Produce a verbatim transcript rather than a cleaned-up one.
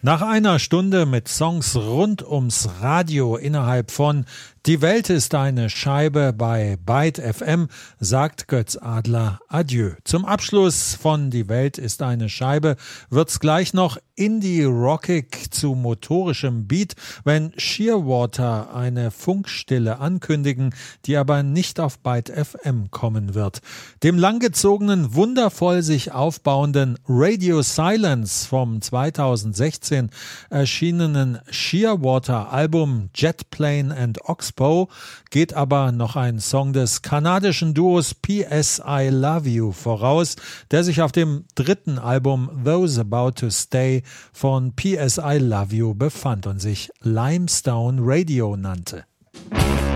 Nach einer Stunde mit Songs rund ums Radio innerhalb von Die Welt ist eine Scheibe bei Byte F M sagt Götz Adler Adieu. Zum Abschluss von Die Welt ist eine Scheibe wird's gleich noch Indie-Rockig zu motorischem Beat, wenn Shearwater eine Funkstille ankündigen, die aber nicht auf Byte F M kommen wird. Dem langgezogenen, wundervoll sich aufbauenden Radio Silence vom zweitausendsechzehn erschienenen Shearwater-Album Jetplane and Oxbow geht aber noch ein Song des kanadischen Duos P S I Love You voraus, der sich auf dem dritten Album Those About to Stay von P S I Love You befand und sich Limestone Radio nannte.